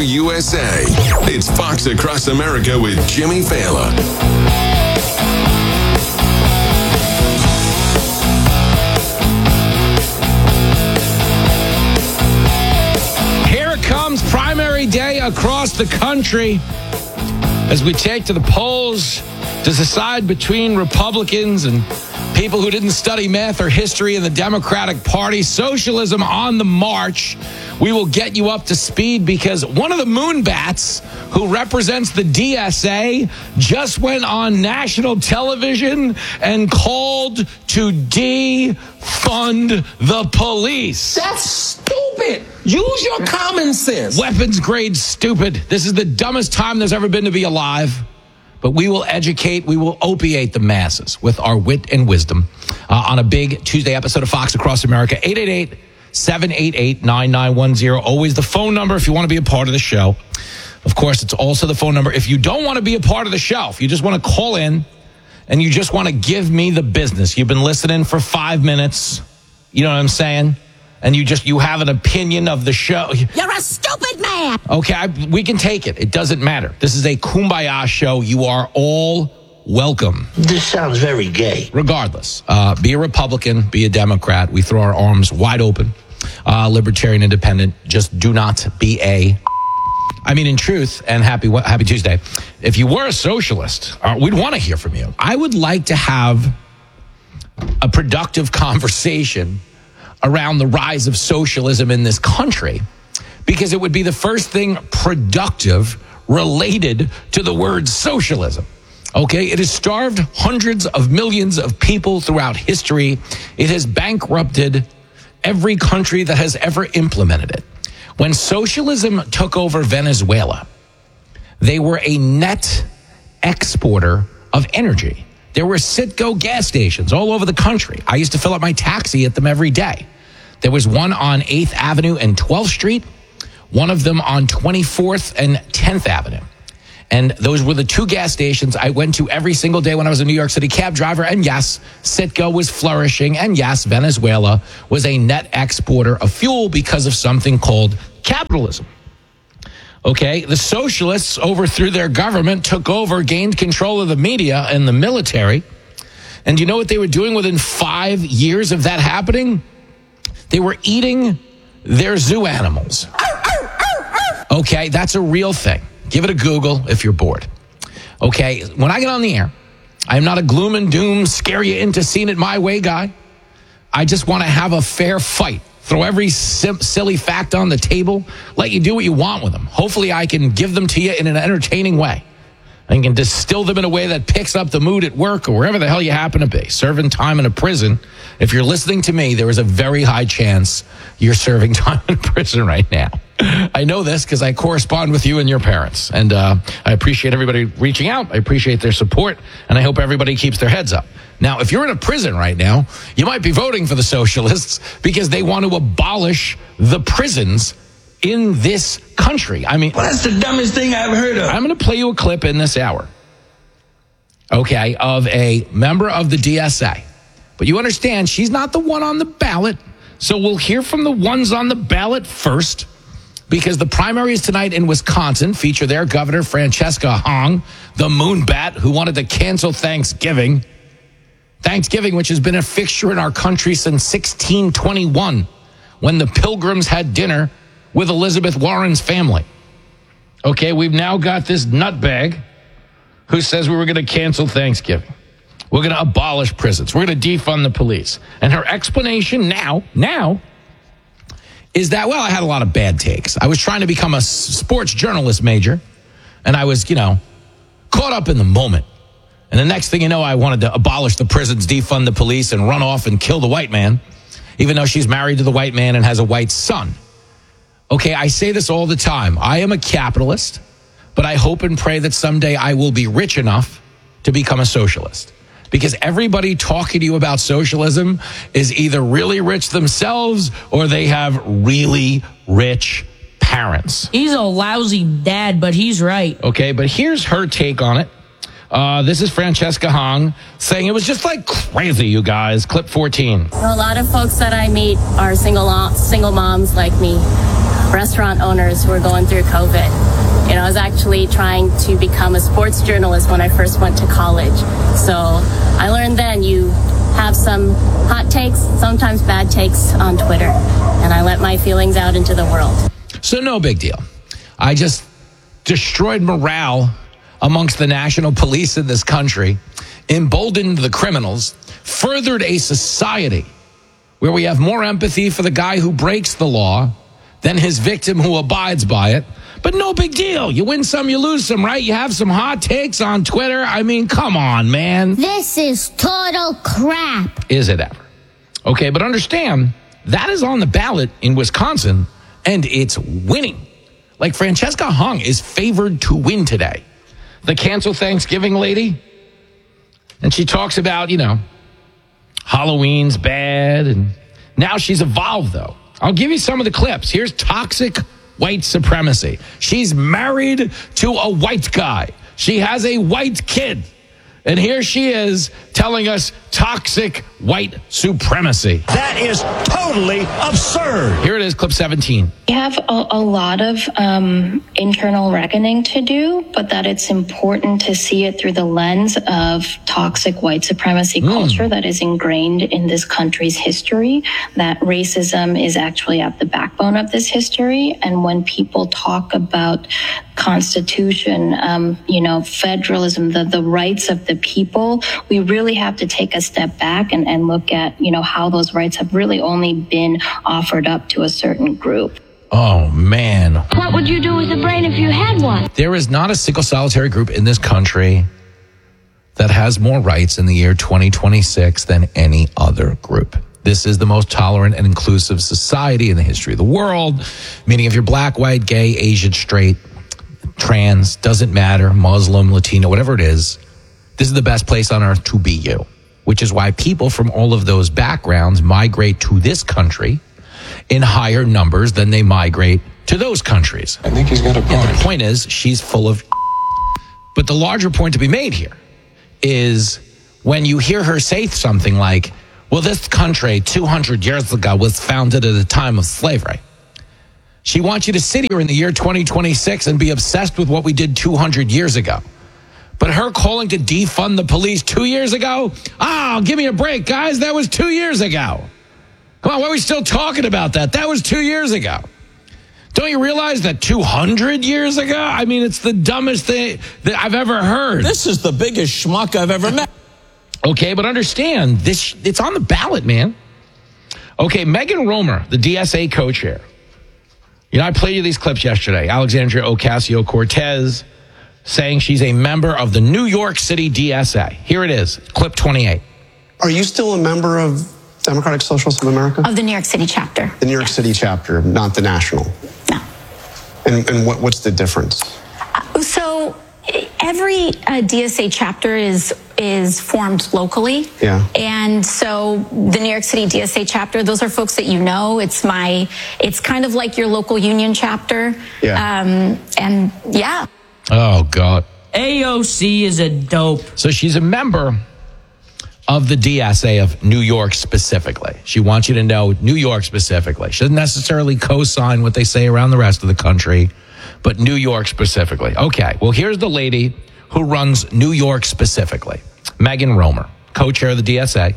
USA. It's Fox Across America with Jimmy Fallon. Here it comes, primary day across the country as we take to the polls to decide between Republicans and people who didn't study math or history in the Democratic Party. Socialism on the march. We will get you up to speed because one of the Moonbats who represents the DSA just went on national television and called to defund the police. That's stupid. Use your common sense. Weapons grade stupid. This is the dumbest time there's ever been to be alive. But we will educate, we will opiate the masses with our wit and wisdom on a big Tuesday episode of Fox Across America. 888-788-9910. Always the phone number if you want to be a part of the show. Of course, it's also the phone number if you don't want to be a part of the show. If you just want to call in and you just want to give me the business. You've been listening for 5 minutes. You know what I'm saying? And you have an opinion of the show. You're a stupid man. Okay, we can take it. It doesn't matter. This is a kumbaya show. You are all welcome. This sounds very gay. Regardless, be a Republican, be a Democrat. We throw our arms wide open. Libertarian, independent. Just do not be in truth, and happy Tuesday. If you were a socialist, we'd want to hear from you. I would like to have a productive conversation around the rise of socialism in this country, because it would be the first thing productive related to the word socialism. Okay, it has starved hundreds of millions of people throughout history. It has bankrupted every country that has ever implemented it. When socialism took over Venezuela, they were a net exporter of energy. There were Citgo gas stations all over the country. I used to fill up my taxi at them every day. There was one on 8th Avenue and 12th Street, one of them on 24th and 10th Avenue. And those were the two gas stations I went to every single day when I was a New York City cab driver. And yes, Citgo was flourishing. And yes, Venezuela was a net exporter of fuel because of something called capitalism. Okay, the socialists overthrew their government, took over, gained control of the media and the military. And you know what they were doing within 5 years of that happening? They were eating their zoo animals. Okay, that's a real thing. Give it a Google if you're bored. Okay, when I get on the air, I am not a gloom and doom, scare you into seeing it my way guy. I just want to have a fair fight. Throw every silly fact on the table. Let you do what you want with them. Hopefully I can give them to you in an entertaining way. I can distill them in a way that picks up the mood at work or wherever the hell you happen to be. Serving time in a prison. If you're listening to me, there is a very high chance you're serving time in prison right now. I know this because I correspond with you and your parents. And I appreciate everybody reaching out. I appreciate their support. And I hope everybody keeps their heads up. Now, if you're in a prison right now, you might be voting for the socialists because they want to abolish the prisons in this country. I mean, well, that's the dumbest thing I've heard of. I'm going to play you a clip in this hour, okay, of a member of the DSA. But you understand, she's not the one on the ballot. So we'll hear from the ones on the ballot first, because the primaries tonight in Wisconsin feature their governor, Francesca Hong, the Moonbat, who wanted to cancel Thanksgiving. Thanksgiving, which has been a fixture in our country since 1621, when the Pilgrims had dinner with Elizabeth Warren's family. Okay, we've now got this nutbag who says we were going to cancel Thanksgiving. We're going to abolish prisons. We're going to defund the police. And her explanation now is that, well, I had a lot of bad takes. I was trying to become a sports journalist major, and I was, caught up in the moment. And the next thing you know, I wanted to abolish the prisons, defund the police, and run off and kill the white man, even though she's married to the white man and has a white son. Okay, I say this all the time. I am a capitalist, but I hope and pray that someday I will be rich enough to become a socialist. Because everybody talking to you about socialism is either really rich themselves or they have really rich parents. He's a lousy dad, but he's right. Okay, but here's her take on it. This is Francesca Hong saying it was just like crazy, you guys. Clip 14. A lot of folks that I meet are single moms like me. restaurant owners who are going through COVID. You know, I was actually trying to become a sports journalist when I first went to college. So I learned then you have some hot takes, sometimes bad takes on Twitter, and I let my feelings out into the world. So no big deal. I just destroyed morale amongst the national police in this country, emboldened the criminals, furthered a society where we have more empathy for the guy who breaks the law than his victim who abides by it. But no big deal. You win some, you lose some, right? You have some hot takes on Twitter. I mean, come on, man. This is total crap. Is it ever? Okay, but understand, that is on the ballot in Wisconsin, and it's winning. Like Francesca Hung is favored to win today. The cancel Thanksgiving lady. And she talks about, you know, Halloween's bad. And now she's evolved, though. I'll give you some of the clips. Here's toxic white supremacy. She's married to a white guy. She has a white kid. And here she is telling us toxic white supremacy. That is totally absurd. Here it is, clip 17. We have a lot of internal reckoning to do, but that it's important to see it through the lens of toxic white supremacy culture that is ingrained in this country's history, that racism is actually at the backbone of this history. And when people talk about Constitution, federalism, the rights of the people, we really have to take a step back and look at, how those rights have really only been offered up to a certain group. Oh, man. What would you do with a brain if you had one? There is not a single solitary group in this country that has more rights in the year 2026 than any other group. This is the most tolerant and inclusive society in the history of the world, meaning if you're black, white, gay, Asian, straight, trans, doesn't matter, Muslim, Latino, whatever it is, this is the best place on earth to be you, which is why people from all of those backgrounds migrate to this country in higher numbers than they migrate to those countries. I think he's got a point. And the point is, she's full of. But the larger point to be made here is when you hear her say something like, well, this country 200 years ago was founded at a time of slavery. She wants you to sit here in the year 2026 and be obsessed with what we did 200 years ago. But her calling to defund the police 2 years ago? Give me a break, guys. That was 2 years ago. Come on, why are we still talking about that? That was 2 years ago. Don't you realize that 200 years ago? I mean, it's the dumbest thing that I've ever heard. This is the biggest schmuck I've ever met. Okay, but understand, it's on the ballot, man. Okay, Megan Romer, the DSA co-chair. I played you these clips yesterday. Alexandria Ocasio-Cortez saying she's a member of the New York City DSA. Here it is, clip 28. Are you still a member of Democratic Socialists of America? Of the New York City chapter. The New York City chapter, not the national? No. And what's the difference? So every DSA chapter is formed locally. Yeah. And so the New York City DSA chapter, those are folks that you know. It's kind of like your local union chapter. Yeah. And yeah. Oh, God. AOC is a dope. So she's a member of the DSA of New York specifically. She wants you to know New York specifically. She doesn't necessarily co-sign what they say around the rest of the country, but New York specifically. Okay, well, here's the lady who runs New York specifically, Megan Romer, co-chair of the DSA,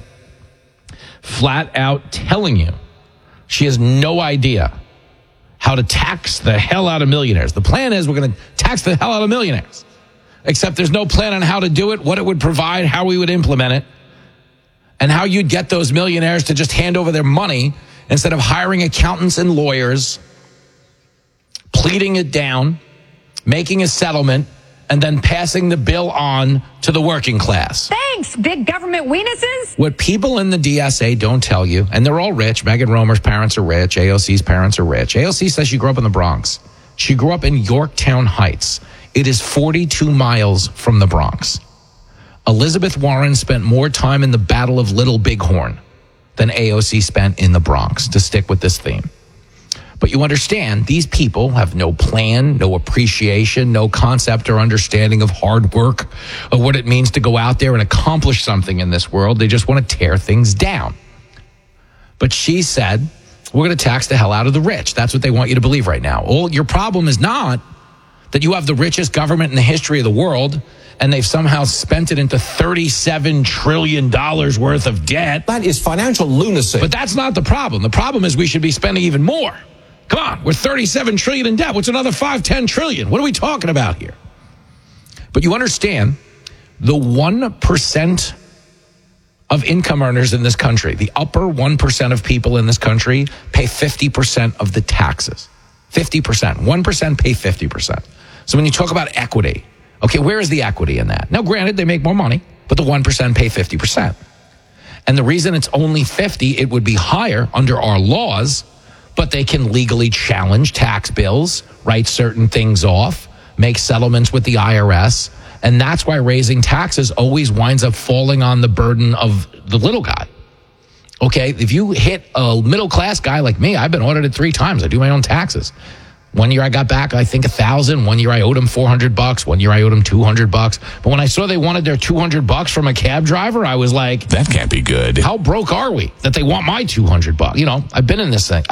flat out telling you she has no idea how to tax the hell out of millionaires. The plan is we're going to tax the hell out of millionaires, except there's no plan on how to do it, what it would provide, how we would implement it, and how you'd get those millionaires to just hand over their money instead of hiring accountants and lawyers, pleading it down, making a settlement, and then passing the bill on to the working class. Thanks, big government weenuses. What people in the DSA don't tell you, and they're all rich. Megan Romer's parents are rich. AOC's parents are rich. AOC says she grew up in the Bronx. She grew up in Yorktown Heights. It is 42 miles from the Bronx. Elizabeth Warren spent more time in the Battle of Little Bighorn than AOC spent in the Bronx, to stick with this theme. But you understand, these people have no plan, no appreciation, no concept or understanding of hard work, of what it means to go out there and accomplish something in this world. They just want to tear things down. But she said we're going to tax the hell out of the rich. That's what they want you to believe right now. Well, your problem is not that you have the richest government in the history of the world and they've somehow spent it into $37 trillion worth of debt. That is financial lunacy. But that's not the problem. The problem is we should be spending even more. Come on, we're $37 trillion in debt. What's another $5-10 trillion? What are we talking about here? But you understand, the 1% of income earners in this country, the upper 1% of people in this country pay 50% of the taxes. 50%. 1% pay 50%. So when you talk about equity, okay, where is the equity in that? Now, granted, they make more money, but the 1% pay 50%. And the reason it's only 50, it would be higher under our laws, but they can legally challenge tax bills, write certain things off, make settlements with the IRS. And that's why raising taxes always winds up falling on the burden of the little guy. Okay, if you hit a middle-class guy like me, I've been audited 3 times. I do my own taxes. One year I got back, I think, $1,000. One year I owed him $400. One year I owed him $200. But when I saw they wanted their $200 from a cab driver, I was like, that can't be good. How broke are we that they want my $200? You know, I've been in this thing.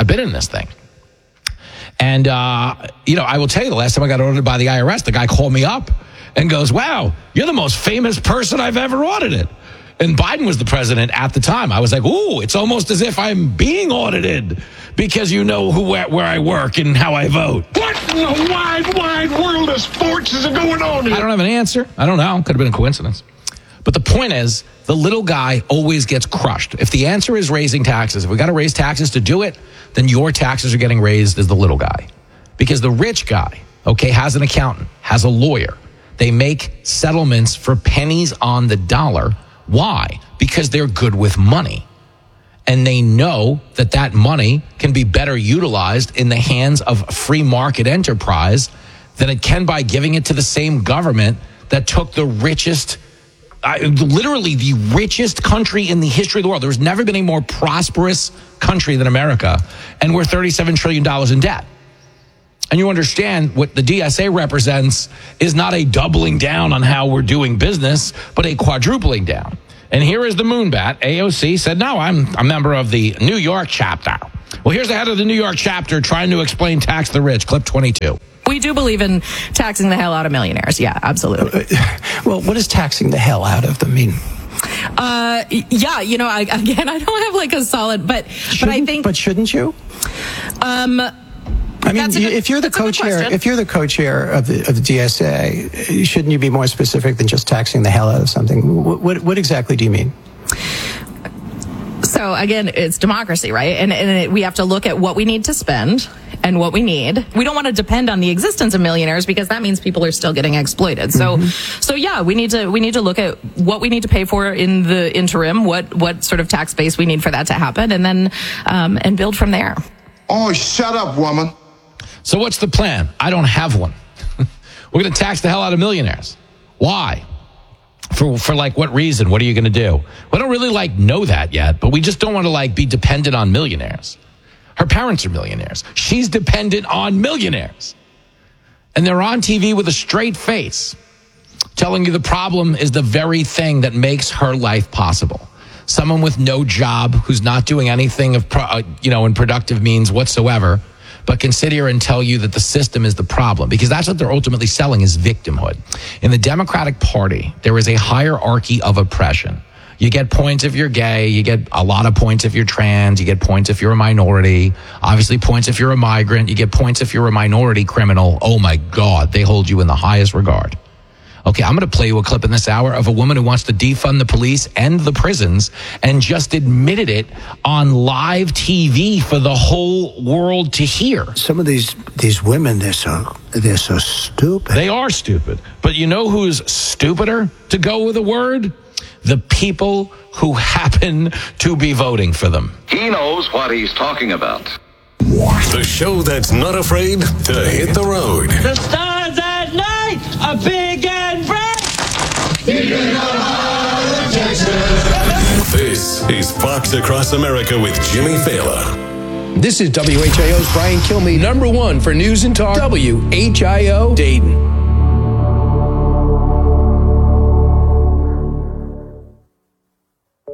And, I will tell you, the last time I got audited by the IRS, the guy called me up and goes, wow, you're the most famous person I've ever audited. And Biden was the president at the time. I was like, ooh, it's almost as if I'm being audited because you know where I work and how I vote. What in the wide world of sports is going on here? I don't have an answer. I don't know. Could have been a coincidence. But the point is, the little guy always gets crushed. If the answer is raising taxes, if we got to raise taxes to do it, then your taxes are getting raised as the little guy. Because the rich guy, okay, has an accountant, has a lawyer. They make settlements for pennies on the dollar. Why? Because they're good with money. And they know that that money can be better utilized in the hands of free market enterprise than it can by giving it to the same government that took the richest, literally the richest country in the history of the world. There's never been a more prosperous country than America, and we're $37 trillion in debt. And you understand what the DSA represents is not a doubling down on how we're doing business, but a quadrupling down. And here is the Moonbat. AOC said, no, I'm a member of the New York chapter. Well, here's the head of the New York chapter trying to explain tax the rich. Clip 22. We do believe in taxing the hell out of millionaires. Yeah, absolutely. Well, what does taxing the hell out of them mean? Yeah, I don't have like a solid, but I think. But shouldn't you? I mean, if you're the co-chair of the DSA, shouldn't you be more specific than just taxing the hell out of something? What exactly do you mean? So again, it's democracy, right? And we have to look at what we need to spend and what we need. We don't want to depend on the existence of millionaires because that means people are still getting exploited. So yeah, we need to look at what we need to pay for in the interim, what sort of tax base we need for that to happen, and then and build from there. Oh, shut up, woman. So what's the plan? I don't have one. We're going to tax the hell out of millionaires. Why? For like what reason? What are you going to do? We don't really know that yet, but we just don't want to be dependent on millionaires. Her parents are millionaires. She's dependent on millionaires. And they're on TV with a straight face telling you the problem is the very thing that makes her life possible. Someone with no job who's not doing anything of in productive means whatsoever, but can sit here and tell you that the system is the problem, because that's what they're ultimately selling is victimhood. In the Democratic Party, there is a hierarchy of oppression. You get points if you're gay, you get a lot of points if you're trans, you get points if you're a minority, obviously points if you're a migrant, you get points if you're a minority criminal. Oh my God, they hold you in the highest regard. Okay, I'm going to play you a clip in this hour of a woman who wants to defund the police and the prisons and just admitted it on live TV for the whole world to hear. Some of these women, they're so stupid. They are stupid. But you know who's stupider, to go with a word? The people who happen to be voting for them. He knows what he's talking about. The show that's not afraid to hit the road. The stars at night are big and bright. This is Fox Across America with Jimmy Fallon. This is WHIO's Brian Kilmeade, #1 for news and talk. WHIO Dayton.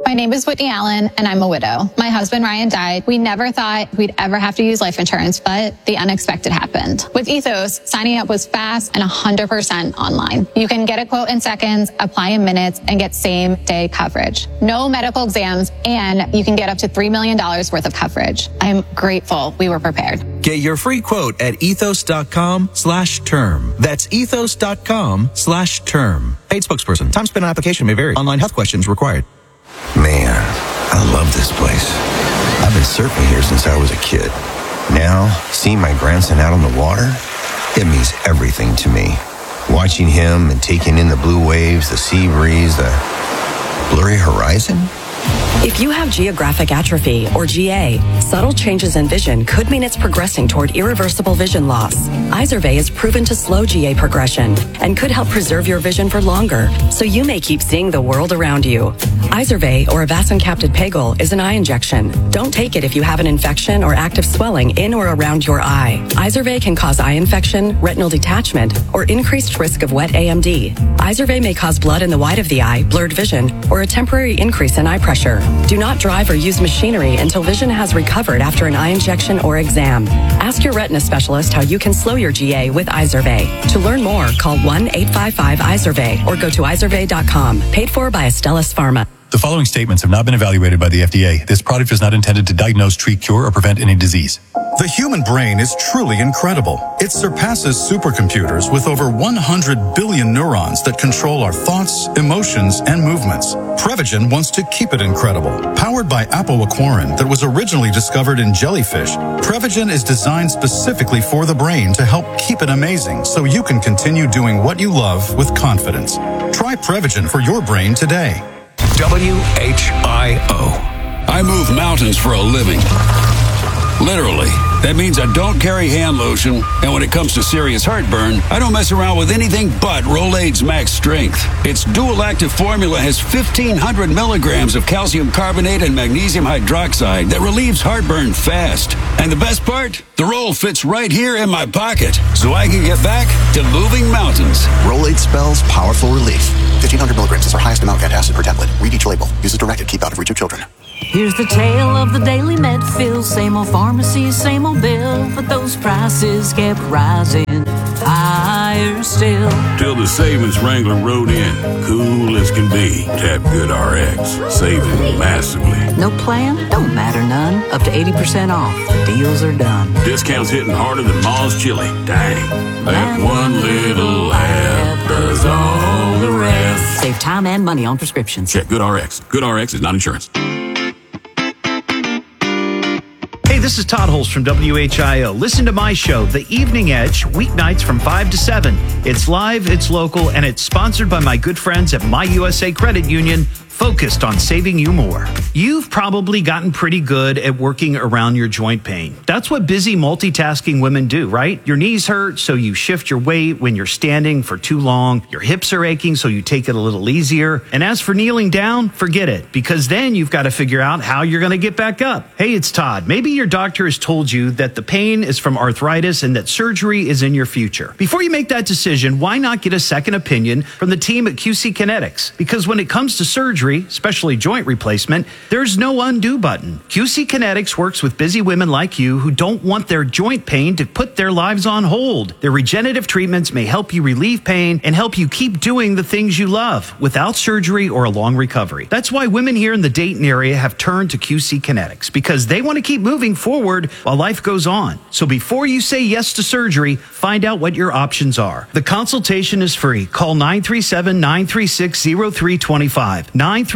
My name is Whitney Allen, and I'm a widow. My husband, Ryan, died. We never thought we'd ever have to use life insurance, but the unexpected happened. With Ethos, signing up was fast and 100% online. You can get a quote in seconds, apply in minutes, and get same-day coverage. No medical exams, and you can get up to $3 million worth of coverage. I'm grateful we were prepared. Get your free quote at ethos.com/term. That's ethos.com/term. Paid spokesperson. Time spent on application may vary. Online health questions required. Man, I love this place. I've been surfing here since I was a kid. Now, seeing my grandson out on the water, it means everything to me. Watching him and taking in the blue waves, the sea breeze, the blurry horizon. If you have geographic atrophy, or GA, subtle changes in vision could mean it's progressing toward irreversible vision loss. Izervay is proven to slow GA progression and could help preserve your vision for longer, so you may keep seeing the world around you. Izervay, or avacincaptad pegol, is an eye injection. Don't take it if you have an infection or active swelling in or around your eye. Izervay can cause eye infection, retinal detachment, or increased risk of wet AMD. Izervay may cause blood in the white of the eye, blurred vision, or a temporary increase in eye pressure. Do not drive or use machinery until vision has recovered after an eye injection or exam. Ask your retina specialist how you can slow your GA with Izervay. To learn more, call 1-855-IZERVAY or go to izervay.com. Paid for by Astellas Pharma. The following statements have not been evaluated by the FDA. This product is not intended to diagnose, treat, cure, or prevent any disease. The human brain is truly incredible. It surpasses supercomputers with over 100 billion neurons that control our thoughts, emotions, and movements. Prevagen wants to keep it incredible. Powered by apoaquarin that was originally discovered in jellyfish, Prevagen is designed specifically for the brain to help keep it amazing so you can continue doing what you love with confidence. Try Prevagen for your brain today. WHIO. I move mountains for a living. Literally. That means I don't carry hand lotion, and when it comes to serious heartburn, I don't mess around with anything but Rolaids Max Strength. Its dual-active formula has 1,500 milligrams of calcium carbonate and magnesium hydroxide that relieves heartburn fast. And the best part? The roll fits right here in my pocket, so I can get back to moving mountains. Rolaids spells powerful relief. 1,500 milligrams is our highest amount antacid per tablet. Read each label. Use as directed. Keep out of reach of children. Here's the tale of the daily med fill. Same old pharmacy, same old bill, but those prices kept rising higher still. Till the savings wrangler rode in, cool as can be. Tap GoodRx, saving massively. No plan? Don't matter none. Up to 80% off. The deals are done. Discounts hitting harder than Ma's chili. Dang, that one little app does all the rest. Save time and money on prescriptions. Check GoodRx. GoodRx is not insurance. Hey, this is Todd Holst from WHIO. Listen to my show, The Evening Edge, weeknights from 5 to 7. It's live, it's local, and it's sponsored by my good friends at My USA Credit Union, focused on saving you more. You've probably gotten pretty good at working around your joint pain. That's what busy multitasking women do, right? Your knees hurt, so you shift your weight when you're standing for too long. Your hips are aching, so you take it a little easier. And as for kneeling down, forget it, because then you've got to figure out how you're going to get back up. Hey, it's Todd. Maybe your doctor has told you that the pain is from arthritis and that surgery is in your future. Before you make that decision, why not get a second opinion from the team at QC Kinetics? Because when it comes to surgery, especially joint replacement, there's no undo button. QC Kinetics works with busy women like you who don't want their joint pain to put their lives on hold. Their regenerative treatments may help you relieve pain and help you keep doing the things you love without surgery or a long recovery. That's why women here in the Dayton area have turned to QC Kinetics, because they want to keep moving forward while life goes on. So before you say yes to surgery, find out what your options are. The consultation is free. Call 937-936-0325.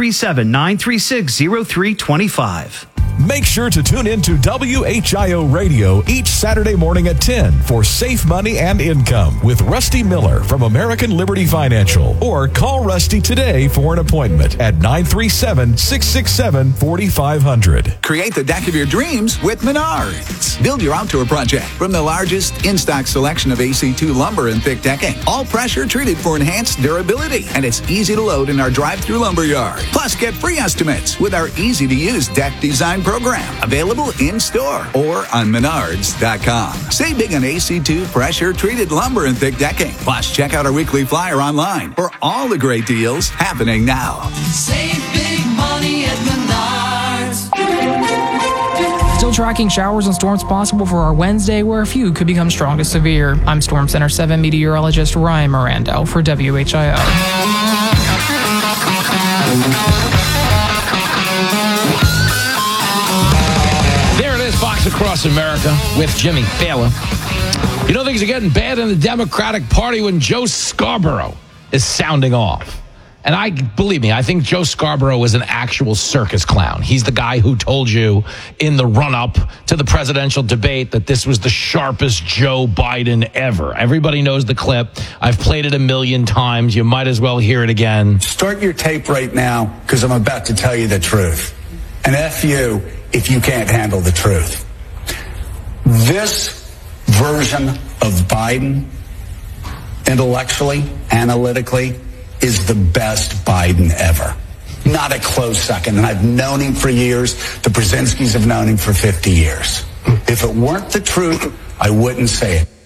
937-936-0325. Make sure to tune in to WHIO Radio each Saturday morning at 10 for Safe Money and Income with Rusty Miller from American Liberty Financial. Or call Rusty today for an appointment at 937-667-4500. Create the deck of your dreams with Menards. Build your outdoor project from the largest in-stock selection of AC2 lumber and thick decking. All pressure treated for enhanced durability. And it's easy to load in our drive-through lumber yard. Plus, get free estimates with our easy-to-use deck design program. Available in-store or on Menards.com. Save big on AC2 pressure-treated lumber and thick decking. Plus, check out our weekly flyer online for all the great deals happening now. Save big money at Menards. tracking showers and storms possible for our Wednesday, where a few could become strong to severe. I'm Storm Center 7 meteorologist Ryan Mirando for WHIO. There it is, Fox Across America with Jimmy Fallon. You know, things are getting bad in the Democratic Party when Joe Scarborough is sounding off. And believe me, I think Joe Scarborough is an actual circus clown. He's the guy who told you in the run-up to the presidential debate that this was the sharpest Joe Biden ever. Everybody knows the clip. I've played it a million times. You might as well hear it again. Start your tape right now, because I'm about to tell you the truth. And F you if you can't handle the truth. This version of Biden, intellectually, analytically, is the best Biden ever. Not a close second. And I've known him for years. The Brzezinskis have known him for 50 years. If it weren't the truth, I wouldn't say it.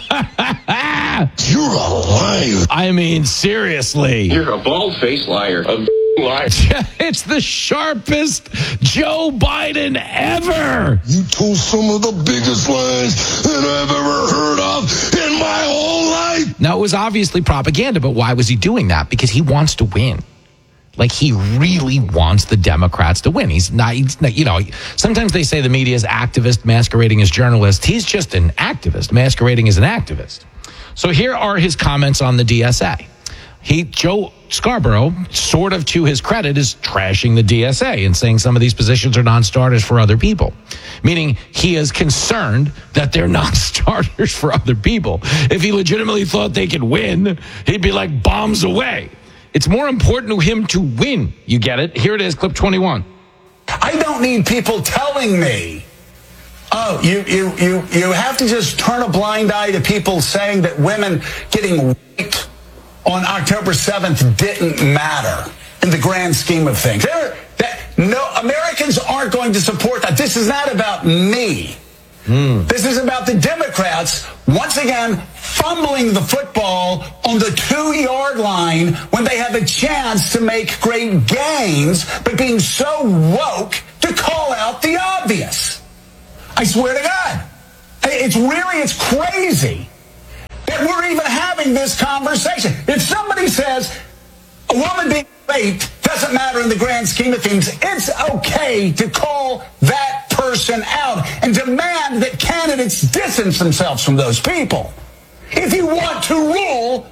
You're a liar. I mean, seriously. You're a bald-faced liar. Liar. It's the sharpest Joe Biden ever. You told some of the biggest lies that I've ever heard of in my whole life. Now, it was obviously propaganda, but why was he doing that? Because he wants to win. Like, he really wants the Democrats to win. He's not, you know, sometimes they say the media is activist masquerading as journalist. He's just an activist masquerading as an activist. So here are his comments on the DSA. Joe Scarborough, sort of to his credit, is trashing the DSA and saying some of these positions are non-starters for other people. Meaning he is concerned that they're non-starters for other people. If he legitimately thought they could win, he'd be like bombs away. It's more important to him to win. You get it? Here it is, clip 21. I don't need people telling me, oh, you have to just turn a blind eye to people saying that women getting raped on October 7th didn't matter in the grand scheme of things. No, Americans aren't going to support that. This is not about me. This is about the Democrats, once again, fumbling the football on the 2-yard line when they have a chance to make great gains, but being so woke to call out the obvious. I swear to God. It's crazy that we're even having this conversation. If somebody says a woman being raped doesn't matter in the grand scheme of things, it's okay to call that person out and demand that candidates distance themselves from those people. If you want to rule,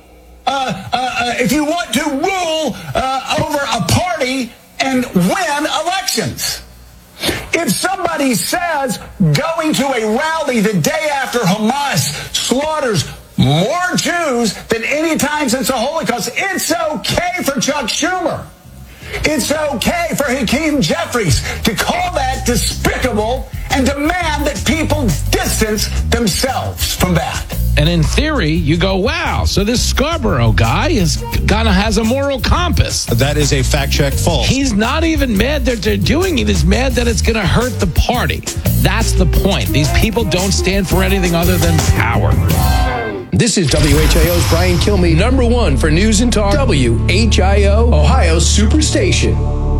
over a party and win elections. If somebody says going to a rally the day after Hamas slaughters more Jews than any time since the Holocaust, it's okay for Chuck Schumer. It's okay for Hakeem Jeffries to call that despicable and demand that people distance themselves from that. And in theory, you go, wow, so this Scarborough guy has a moral compass. That is a fact check false. He's not even mad that they're doing it. He's mad that it's going to hurt the party. That's the point. These people don't stand for anything other than power. This is WHIO's Brian Kilmeade, number one for news and talk. WHIO, Ohio's Superstation.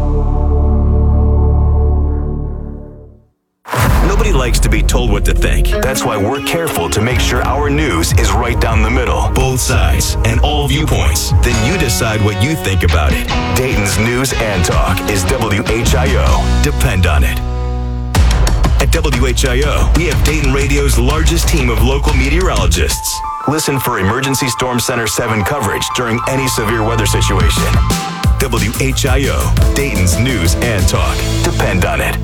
Nobody likes to be told what to think. That's why we're careful to make sure our news is right down the middle. Both sides and all viewpoints. Then you decide what you think about it. Dayton's News and Talk is WHIO. Depend on it. At WHIO, we have Dayton Radio's largest team of local meteorologists. Listen for Emergency Storm Center 7 coverage during any severe weather situation. WHIO, Dayton's News and Talk. Depend on it.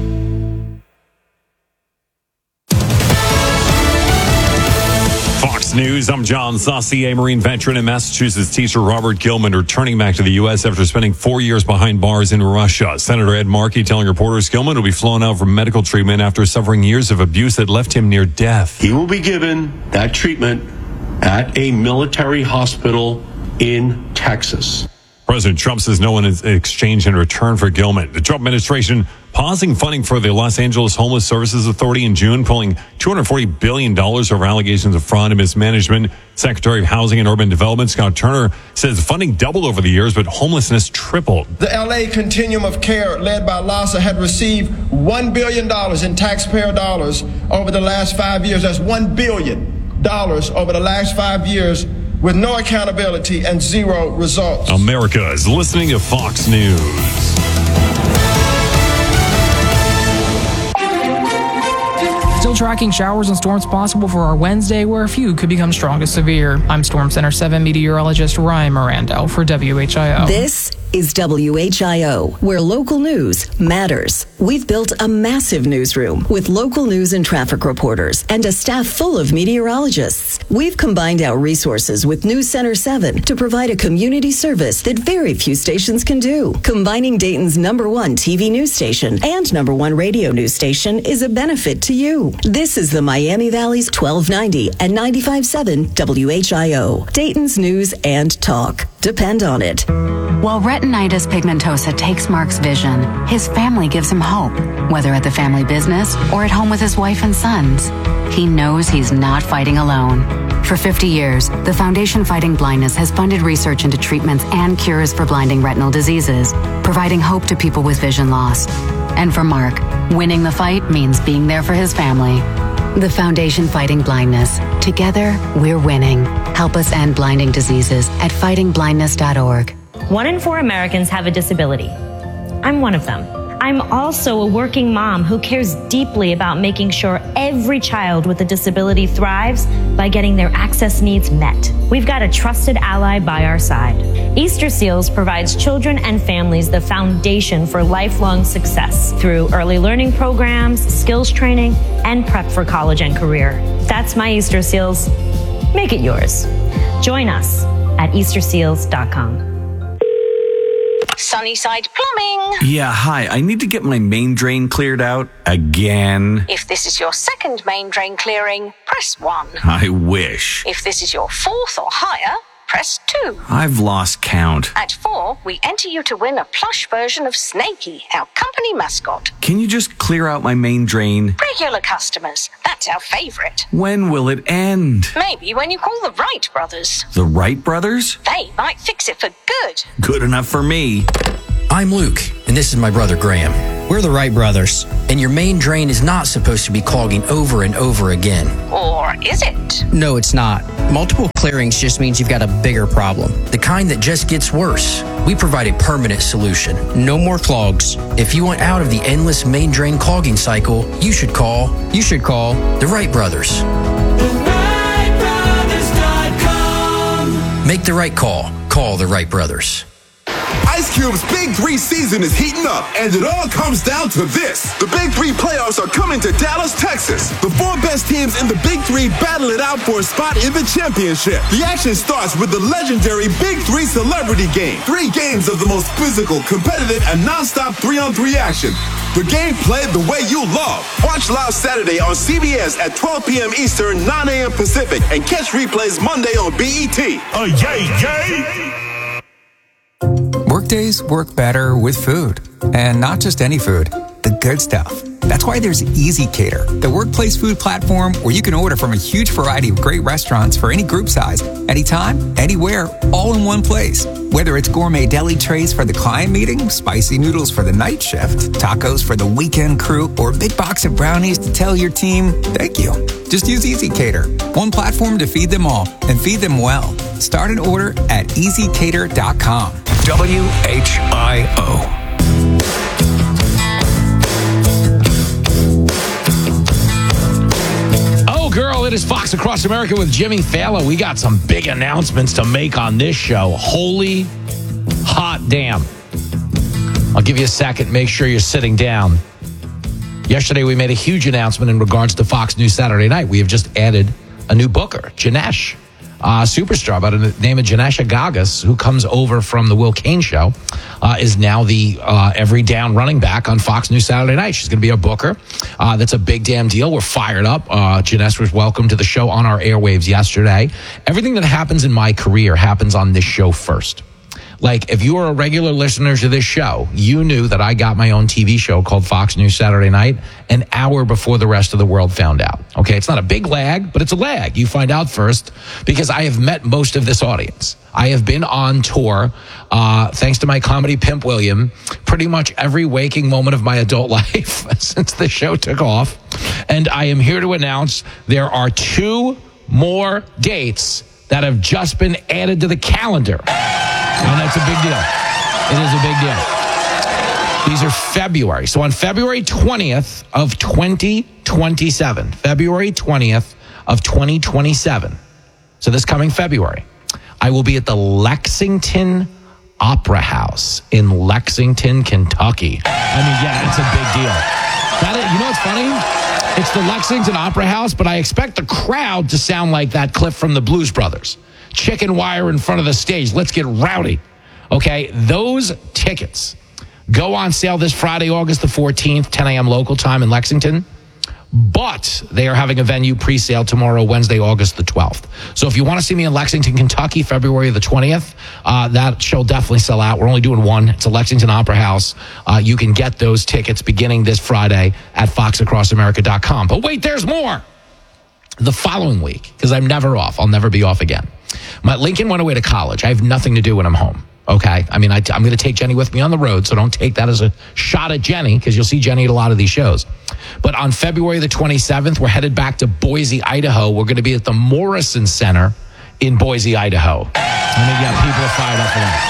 Fox News, I'm John Saucier. Marine veteran and Massachusetts teacher Robert Gilman returning back to the U.S. after spending 4 years behind bars in Russia. Senator Ed Markey telling reporters Gilman will be flown out for medical treatment after suffering years of abuse that left him near death. He will be given that treatment at a military hospital in Texas. President Trump says no one is exchanged in return for Gilman. The Trump administration pausing funding for the Los Angeles Homeless Services Authority in June, pulling $240 billion over allegations of fraud and mismanagement. Secretary of Housing and Urban Development Scott Turner says funding doubled over the years, but homelessness tripled. The LA Continuum of Care, led by LAHSA, had received $1 billion in taxpayer dollars over the last 5 years. That's $1 billion over the last 5 years, with no accountability and zero results. America is listening to Fox News. Still tracking showers and storms possible for our Wednesday, where a few could become strong to severe. I'm Storm Center 7 meteorologist Ryan Mirando for WHIO. This is WHIO, where local news matters. We've built a massive newsroom with local news and traffic reporters and a staff full of meteorologists. We've combined our resources with News Center 7 to provide a community service that very few stations can do. Combining Dayton's #1 TV news station and #1 radio news station is a benefit to you. This is the Miami Valley's 1290 and 95.7 WHIO. Dayton's news and talk. Depend on it. While retinitis pigmentosa takes Mark's vision, his family gives him hope, whether at the family business or at home with his wife and sons. He knows he's not fighting alone. For 50 years, the Foundation Fighting Blindness has funded research into treatments and cures for blinding retinal diseases, providing hope to people with vision loss. And for Mark, winning the fight means being there for his family. The Foundation Fighting Blindness. Together, we're winning. Help us end blinding diseases at fightingblindness.org. 1 in 4 Americans have a disability. I'm one of them. I'm also a working mom who cares deeply about making sure every child with a disability thrives by getting their access needs met. We've got a trusted ally by our side. Easter Seals provides children and families the foundation for lifelong success through early learning programs, skills training, and prep for college and career. That's my Easter Seals. Make it yours. Join us at easterseals.com. Sunnyside Plumbing. Yeah, hi. I need to get my main drain cleared out again. If this is your second main drain clearing, press 1. I wish. If this is your fourth or higher, press 2. I've lost count. At 4, we enter you to win a plush version of Snakey, our company mascot. Can you just clear out my main drain? Regular customers, that's our favorite. When will it end? Maybe when you call the Wright brothers. The Wright brothers? They might fix it for good. Good enough for me. I'm Luke, and this is my brother Graham. We're the Wright brothers, and your main drain is not supposed to be clogging over and over again. Or is it? No, it's not. Multiple clearings just means you've got a bigger problem, the kind that just gets worse. We provide a permanent solution. No more clogs. If you want out of the endless main drain clogging cycle, you should call the Wright brothers. TheWrightBrothers.com. Make the right call. Call the Wright brothers. Ice Cube's Big 3 season is heating up, and it all comes down to this. The Big 3 playoffs are coming to Dallas, Texas. The 4 best teams in the Big 3 battle it out for a spot in the championship. The action starts with the legendary Big 3 Celebrity Game. 3 games of the most physical, competitive, and non-stop 3-on-3 action. The game played the way you love. Watch live Saturday on CBS at 12 p.m. Eastern, 9 a.m. Pacific, and catch replays Monday on BET. Yay! Workdays work better with food, and not just any food, the good stuff. That's why there's Easy Cater, the workplace food platform where you can order from a huge variety of great restaurants for any group size, anytime, anywhere, all in one place. Whether it's gourmet deli trays for the client meeting, spicy noodles for the night shift, tacos for the weekend crew, or a big box of brownies to tell your team, thank you. Just use Easy Cater, one platform to feed them all, and feed them well. Start an order at easycater.com. WHIO. Oh, girl, it is Fox Across America with Jimmy Fallon. We got some big announcements to make on this show. Holy hot damn. I'll give you a second. Make sure you're sitting down. Yesterday, we made a huge announcement in regards to Fox News Saturday Night. We have just added a new booker, Janesh. Superstar by the name of Janesha Gagas, who comes over from the Will Cain Show, is now the every down running back on Fox News Saturday Night. She's going to be a booker. That's a big damn deal. We're fired up. Janesh was welcomed to the show on our airwaves yesterday. Everything that happens in my career happens on this show first. Like, if you are a regular listener to this show, you knew that I got my own TV show called Fox News Saturday Night an hour before the rest of the world found out. Okay, it's not a big lag, but it's a lag. You find out first because I have met most of this audience. I have been on tour, thanks to my comedy pimp, William, pretty much every waking moment of my adult life since the show took off. And I am here to announce there are 2 more dates that have just been added to the calendar. And that's a big deal. It is a big deal. These are February. So on February 20th of 2027, February 20th of 2027, so this coming February, I will be at the Lexington Opera House in Lexington, Kentucky. I mean, yeah, it's a big deal. You know what's funny? It's the Lexington Opera House, but I expect the crowd to sound like that clip from the Blues Brothers. Chicken wire in front of the stage. Let's get rowdy. Okay, those tickets go on sale this Friday, August the 14th, 10 a.m. local time in Lexington. But they are having a venue pre-sale tomorrow, Wednesday, August the 12th. So if you want to see me in Lexington, Kentucky, February the 20th, that show definitely sell out. We're only doing one. It's a Lexington Opera House. You can get those tickets beginning this Friday at foxacrossamerica.com. But wait, there's more. The following week, because I'm never off. I'll never be off again. Lincoln went away to college. I have nothing to do when I'm home. Okay? I mean, I'm going to take Jenny with me on the road, so don't take that as a shot at Jenny, because you'll see Jenny at a lot of these shows. But on February the 27th, we're headed back to Boise, Idaho. We're going to be at the Morrison Center in Boise, Idaho. I mean, yeah, people are fired up for that.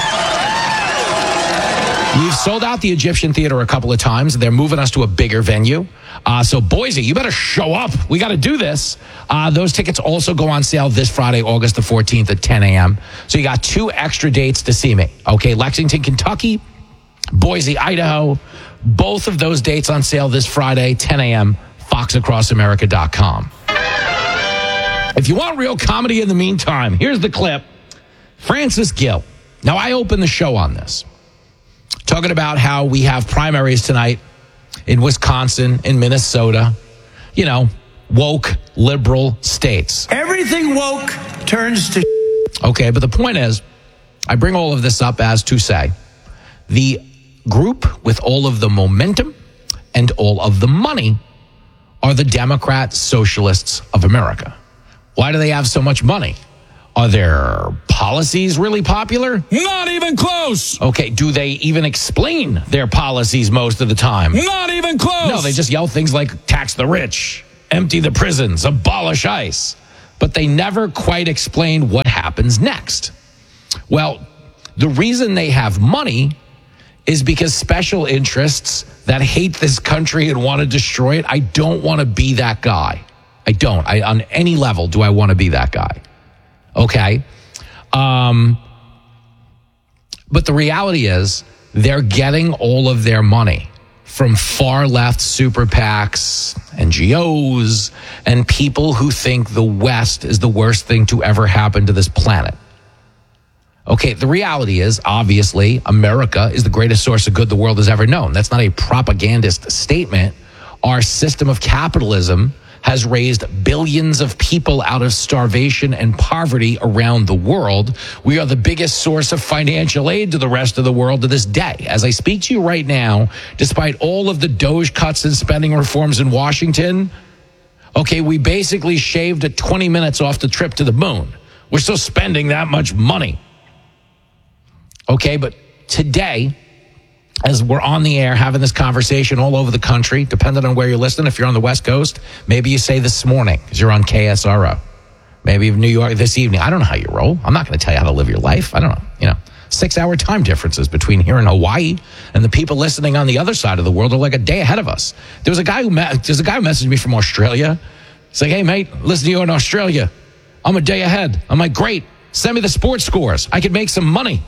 We've sold out the Egyptian Theater a couple of times. They're moving us to a bigger venue. So Boise, you better show up. We got to do this. Those tickets also go on sale this Friday, August the 14th at 10 a.m. So you got 2 extra dates to see me. Okay, Lexington, Kentucky, Boise, Idaho. Both of those dates on sale this Friday, 10 a.m., foxacrossamerica.com. If you want real comedy in the meantime, here's the clip. Francis Gill. Now, I opened the show on this, talking about how we have primaries tonight in Wisconsin, in Minnesota, you know, woke, liberal states. Everything woke turns to Okay, but the point is, I bring all of this up as to say, the group with all of the momentum and all of the money are the Democrat Socialists of America. Why do they have so much money? Are their policies really popular? Not even close. Okay, do they even explain their policies most of the time? Not even close. No, they just yell things like tax the rich, empty the prisons, abolish ICE. But they never quite explain what happens next. Well, the reason they have money is because special interests that hate this country and want to destroy it, I don't want to be that guy. I don't. On any level do I want to be that guy. Okay? But the reality is they're getting all of their money from far left super PACs, NGOs, and people who think the West is the worst thing to ever happen to this planet. Okay, the reality is, obviously, America is the greatest source of good the world has ever known. That's not a propagandist statement. Our system of capitalism has raised billions of people out of starvation and poverty around the world. We are the biggest source of financial aid to the rest of the world to this day. As I speak to you right now, despite all of the DOGE cuts and spending reforms in Washington, okay, we basically shaved at 20 minutes off the trip to the moon. We're still spending that much money. Okay, but today, as we're on the air having this conversation all over the country, depending on where you're listening, if you're on the West Coast, maybe you say this morning because you're on KSRO. Maybe New York this evening. I don't know how you roll. I'm not going to tell you how to live your life. I don't know. 6-hour time differences between here and Hawaii, and the people listening on the other side of the world are like a day ahead of us. There's a guy who messaged me from Australia. He's like, "Hey, mate, listen to you in Australia. I'm a day ahead." I'm like, "Great. Send me the sports scores. I could make some money."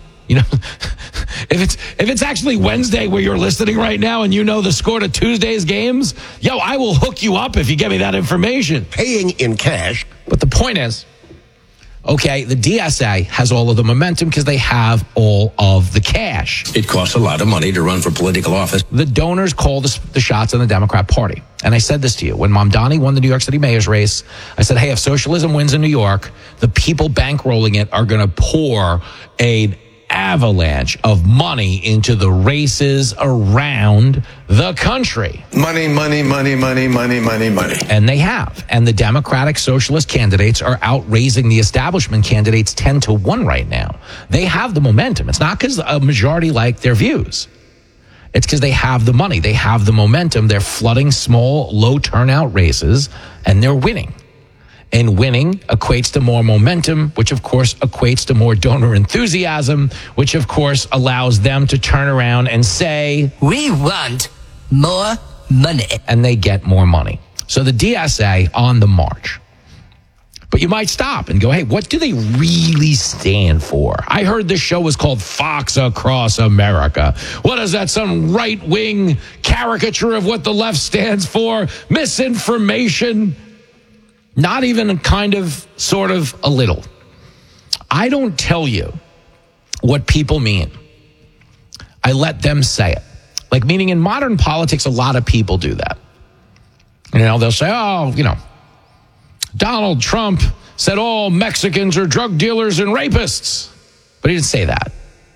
If it's actually Wednesday where you're listening right now and you know the score to Tuesday's games, I will hook you up if you give me that information. Paying in cash. But the point is, okay, the DSA has all of the momentum because they have all of the cash. It costs a lot of money to run for political office. The donors call the shots on the Democrat Party. And I said this to you. When Mamdani won the New York City mayor's race, I said, hey, if socialism wins in New York, the people bankrolling it are going to pour a avalanche of money into the races around the country. Money, money, money, money, money, money, money. And they have. And the Democratic Socialist candidates are outraising the establishment candidates 10-1 right now. They have the momentum. It's not because a majority like their views. It's because they have the money. They have the momentum. They're flooding small, low turnout races, and they're winning. And winning equates to more momentum, which of course equates to more donor enthusiasm, which of course allows them to turn around and say, we want more money. And they get more money. So the DSA on the march. But you might stop and go, hey, what do they really stand for? I heard this show was called Fox Across America. What is that, some right-wing caricature of what the left stands for? Misinformation? Not even kind of, sort of, a little. I don't tell you what people mean. I let them say it. Like, meaning in modern politics, a lot of people do that. You know, they'll say, Donald Trump said all Mexicans are drug dealers and rapists. But he didn't say that.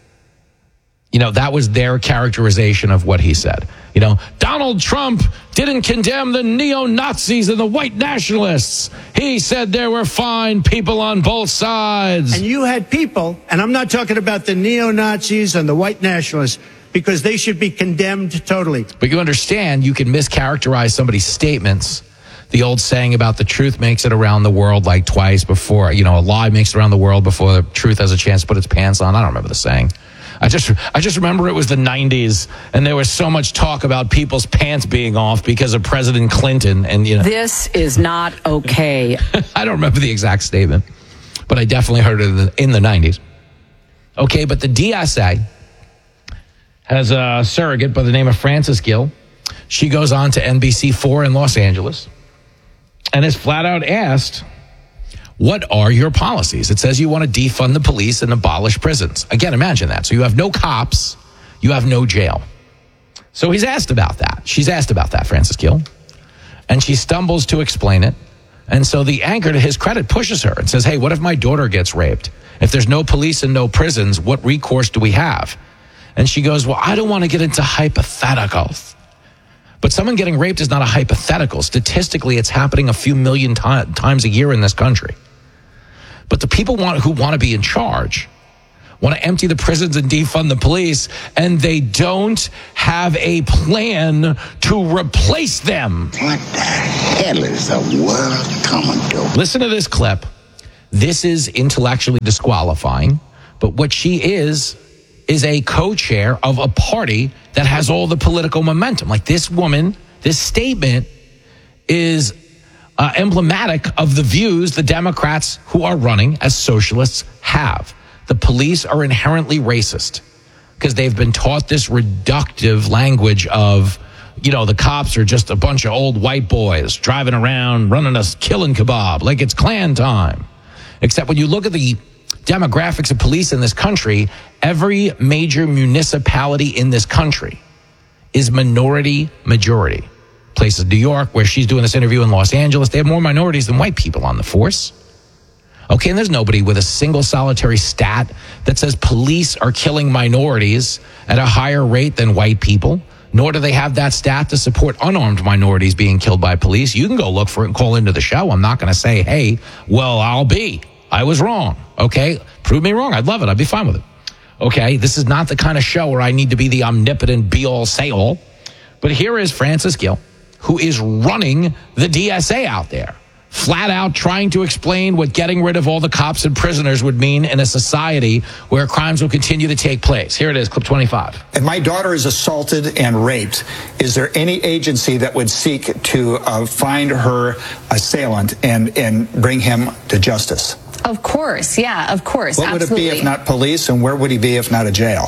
You know, that was their characterization of what he said. You know, Donald Trump didn't condemn the neo-Nazis and the white nationalists. He said there were fine people on both sides. And you had people, and I'm not talking about the neo-Nazis and the white nationalists, because they should be condemned totally. But you understand, you can mischaracterize somebody's statements. The old saying about the truth makes it around the world like twice before, a lie makes it around the world before the truth has a chance to put its pants on. I don't remember the saying. I just remember it was the 90s, and there was so much talk about people's pants being off because of President Clinton. And this is not okay. I don't remember the exact statement, but I definitely heard it in the 90s. Okay, but the DSA has a surrogate by the name of Frances Gill. She goes on to NBC4 in Los Angeles and is flat out asked, what are your policies? It says you want to defund the police and abolish prisons. Again, imagine that. So you have no cops, you have no jail. So he's asked about that. She's asked about that, Frances Gill. And she stumbles to explain it. And so the anchor, to his credit, pushes her and says, hey, what if my daughter gets raped? If there's no police and no prisons, what recourse do we have? And she goes, well, I don't want to get into hypotheticals. But someone getting raped is not a hypothetical. Statistically, it's happening a few million times a year in this country. But the people who want to be in charge want to empty the prisons and defund the police, and they don't have a plan to replace them. What the hell is the world coming to? Listen to this clip. This is intellectually disqualifying, but what she is a co-chair of a party that has all the political momentum. Like, this woman, this statement is emblematic of the views the Democrats who are running as socialists have. The police are inherently racist because they've been taught this reductive language of, the cops are just a bunch of old white boys driving around, running a killing kebab like it's Klan time. Except when you look at the demographics of police in this country, every major municipality in this country is minority majority. Places, New York, where she's doing this interview, in Los Angeles, they have more minorities than white people on the force. Okay, and there's nobody with a single solitary stat that says police are killing minorities at a higher rate than white people, nor do they have that stat to support unarmed minorities being killed by police. You can go look for it and call into the show. I'm not going to say, hey, well, I was wrong. Okay, prove me wrong. I'd love it. I'd be fine with it. Okay, this is not the kind of show where I need to be the omnipotent be-all, say-all. But here is Frances Gill, who is running the DSA out there, flat out trying to explain what getting rid of all the cops and prisoners would mean in a society where crimes will continue to take place. Here it is, clip 25. If my daughter is assaulted and raped, is there any agency that would seek to find her assailant and bring him to justice? Of course, yeah, of course. What absolutely. Would it be if not police, and where would he be if not a jail?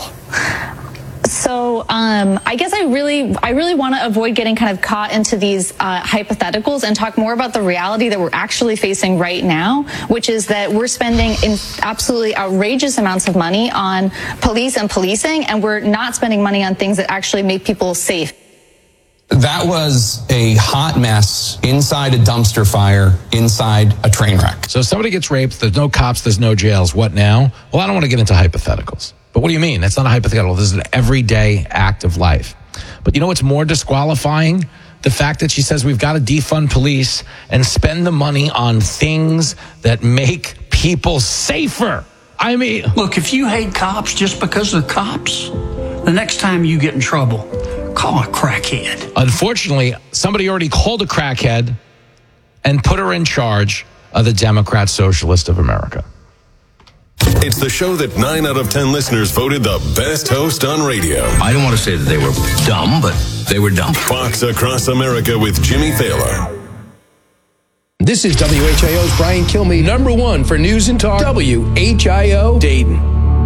So I guess I really want to avoid getting kind of caught into these hypotheticals and talk more about the reality that we're actually facing right now, which is that we're spending absolutely outrageous amounts of money on police and policing, and we're not spending money on things that actually make people safe. That was a hot mess inside a dumpster fire, inside a train wreck. So if somebody gets raped, there's no cops, there's no jails. What now? Well, I don't want to get into hypotheticals. But what do you mean? That's not a hypothetical. This is an everyday act of life. But you know what's more disqualifying? The fact that she says we've got to defund police and spend the money on things that make people safer. I mean, look, if you hate cops just because they're cops, the next time you get in trouble, call a crackhead. Unfortunately, somebody already called a crackhead and put her in charge of the Democrat Socialist of America. It's the show that 9 out of 10 listeners voted the best host on radio. I don't want to say that they were dumb, but they were dumb. Fox Across America with Jimmy Thaler. This is WHIO's Brian Kilmeade, number one for news and talk, WHIO Dayton.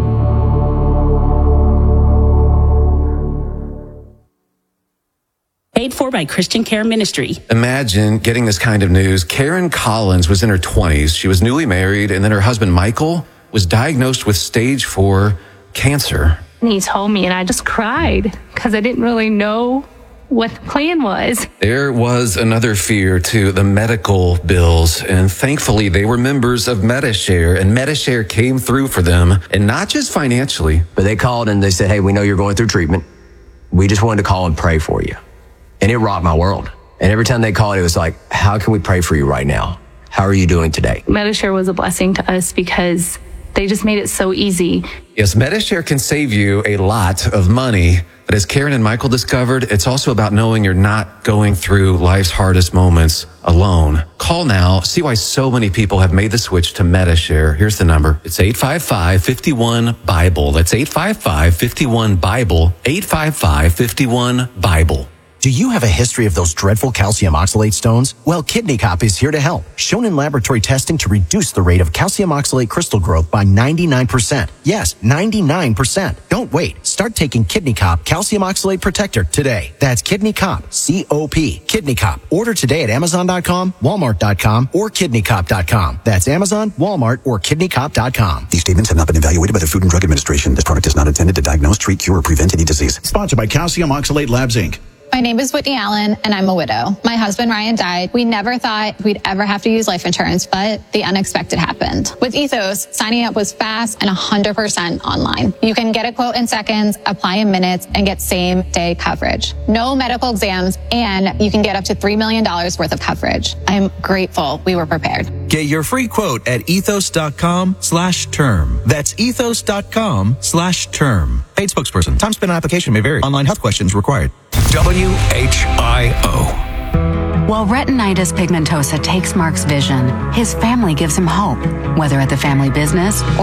Paid for by Christian Care Ministry. Imagine getting this kind of news. Karen Collins was in her 20s. She was newly married, and then her husband, Michael, was diagnosed with stage 4 cancer. And he told me, and I just cried because I didn't really know what the plan was. There was another fear, too, the medical bills. And thankfully, they were members of Medi-Share, and Medi-Share came through for them, and not just financially. But they called and they said, hey, we know you're going through treatment. We just wanted to call and pray for you. And it rocked my world. And every time they called, it was like, how can we pray for you right now? How are you doing today? Medi-Share was a blessing to us because they just made it so easy. Yes, Medi-Share can save you a lot of money. But as Karen and Michael discovered, it's also about knowing you're not going through life's hardest moments alone. Call now. See why so many people have made the switch to Medi-Share. Here's the number. It's 855-51-BIBLE. That's 855-51-BIBLE. 855-51-BIBLE. Do you have a history of those dreadful calcium oxalate stones? Well, Kidney Cop is here to help. Shown in laboratory testing to reduce the rate of calcium oxalate crystal growth by 99%. Yes, 99%. Don't wait. Start taking Kidney Cop Calcium Oxalate Protector today. That's Kidney Cop, C-O-P. Kidney Cop. Order today at Amazon.com, Walmart.com, or KidneyCop.com. That's Amazon, Walmart, or KidneyCop.com. These statements have not been evaluated by the Food and Drug Administration. This product is not intended to diagnose, treat, cure, or prevent any disease. Sponsored by Calcium Oxalate Labs, Inc. My name is Whitney Allen, and I'm a widow. My husband, Ryan, died. We never thought we'd ever have to use life insurance, but the unexpected happened. With Ethos, signing up was fast and 100% online. You can get a quote in seconds, apply in minutes, and get same-day coverage. No medical exams, and you can get up to $3 million worth of coverage. I'm grateful we were prepared. Get your free quote at ethos.com/term. That's ethos.com/term. Paid spokesperson. Time spent on application may vary. Online health questions required. WHIO. While retinitis pigmentosa takes Mark's vision, his family gives him hope, whether at the family business or